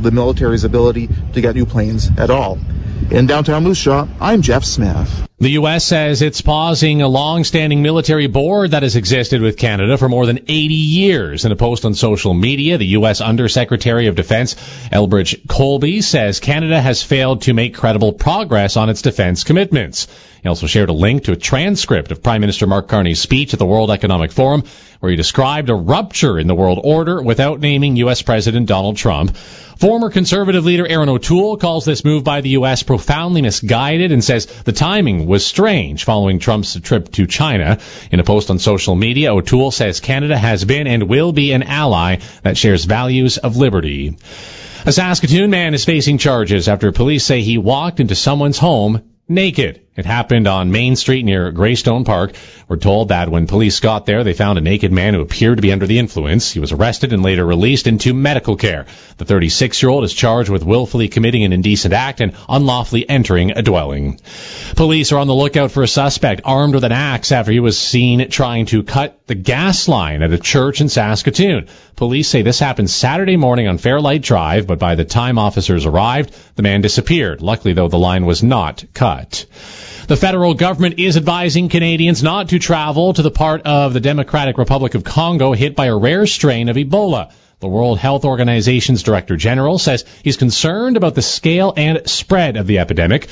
the military's ability to get new planes at all. In downtown Moose Jaw, I'm Jeff Smith. The U.S. says it's pausing a long-standing military board that has existed with Canada for more than 80 years. In a post on social media, the U.S. Undersecretary of Defense, Elbridge Colby, says Canada has failed to make credible progress on its defense commitments. He also shared a link to a transcript of Prime Minister Mark Carney's speech at the World Economic Forum, where he described a rupture in the world order without naming U.S. President Donald Trump. Former Conservative leader Erin O'Toole calls this move by the U.S. profoundly misguided and says the timing was strange following Trump's trip to China. In a post on social media, O'Toole says Canada has been and will be an ally that shares values of liberty. A Saskatoon man is facing charges after police say he walked into someone's home naked. It happened on Main Street near Greystone Park. We're told that when police got there, they found a naked man who appeared to be under the influence. He was arrested and later released into medical care. The 36-year-old is charged with willfully committing an indecent act and unlawfully entering a dwelling. Police are on the lookout for a suspect armed with an axe after he was seen trying to cut the gas line at a church in Saskatoon. Police say this happened Saturday morning on Fairlight Drive, but by the time officers arrived, the man disappeared. Luckily, though, the line was not cut. The federal government is advising Canadians not to travel to the part of the Democratic Republic of Congo hit by a rare strain of Ebola. The World Health Organization's Director General says he's concerned about the scale and spread of the epidemic.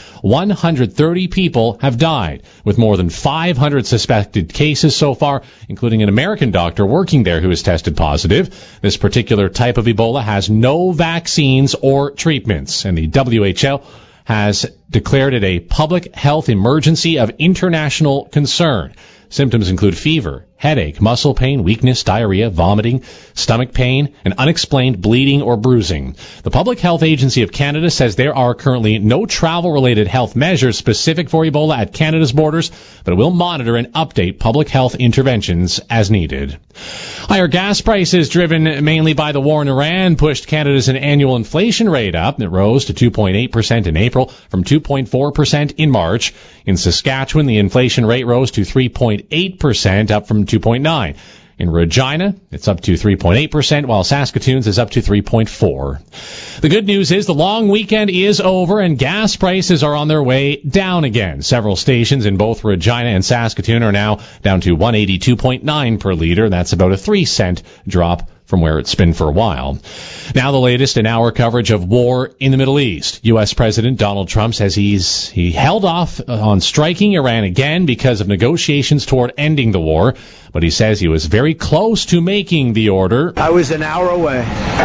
130 people have died, with more than 500 suspected cases so far, including an American doctor working there who has tested positive. This particular type of Ebola has no vaccines or treatments, and the WHO has declared it a public health emergency of international concern. Symptoms include fever, headache, muscle pain, weakness, diarrhea, vomiting, stomach pain, and unexplained bleeding or bruising. The Public Health Agency of Canada says there are currently no travel-related health measures specific for Ebola at Canada's borders, but it will monitor and update public health interventions as needed. Higher gas prices, driven mainly by the war in Iran, pushed Canada's annual inflation rate up. It rose to 2.8% in April from 2.4% in March. In Saskatchewan, the inflation rate rose to 3.8%, up from 2.9%. In Regina, it's up to 3.8%, while Saskatoon's is up to 3.4%. The good news is the long weekend is over and gas prices are on their way down again. Several stations in both Regina and Saskatoon are now down to 182.9 per liter. That's about a 3-cent drop from where it's been for a while. Now the latest in our coverage of war in the Middle East. U.S. President Donald Trump says he held off on striking Iran again because of negotiations toward ending the war, but he says he was very close to making the order. I was an hour away.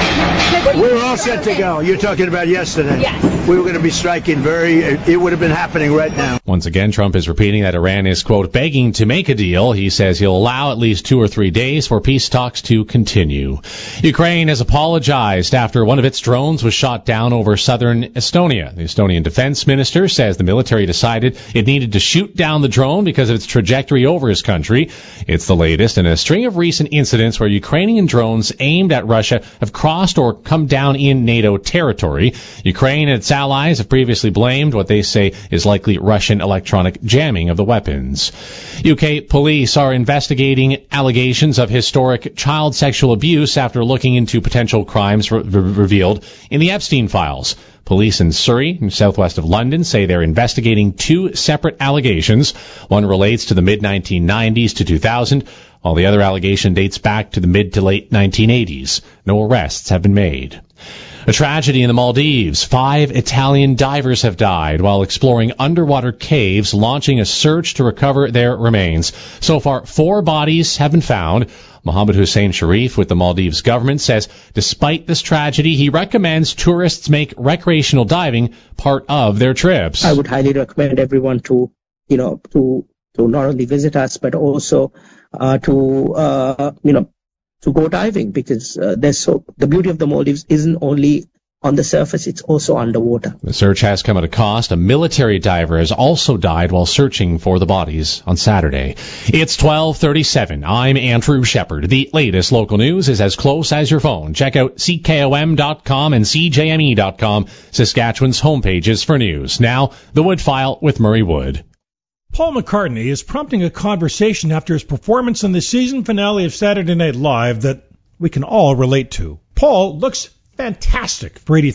We were all set to go. You're talking about yesterday. Yes. We were going to be striking it would have been happening right now. Once again, Trump is repeating that Iran is, quote, begging to make a deal. He says he'll allow at least 2 or 3 days for peace talks to continue. Ukraine has apologized after one of its drones was shot down over southern Estonia. The Estonian defense minister says the military decided it needed to shoot down the drone because of its trajectory over his country. It's the latest in a string of recent incidents where Ukrainian drones aimed at Russia have crossed or come down in NATO territory. Ukraine and its allies have previously blamed what they say is likely Russian electronic jamming of the weapons. UK police are investigating allegations of historic child sexual abuse after looking into potential crimes revealed in the Epstein files. Police in Surrey, southwest of London, say they're investigating 2 separate allegations. One relates to the mid-1990s to 2000, while the other allegation dates back to the mid to late 1980s. No arrests have been made. A tragedy in the Maldives. 5 Italian divers have died while exploring underwater caves, launching a search to recover their remains. So far, 4 bodies have been found. Mohammed Hussein Sharif with the Maldives government says despite this tragedy, he recommends tourists make recreational diving part of their trips. I would highly recommend everyone to not only visit us, but also to go diving, because the beauty of the Maldives isn't only on the surface, it's also underwater. The search has come at a cost. A military diver has also died while searching for the bodies on Saturday. It's 12:37. I'm Andrew Shepard. The latest local news is as close as your phone. Check out CKOM.com and CJME.com, Saskatchewan's homepages for news. Now, the Wood File with Murray Wood. Paul McCartney is prompting a conversation after his performance in the season finale of Saturday Night Live that we can all relate to. Paul looks fantastic for 83.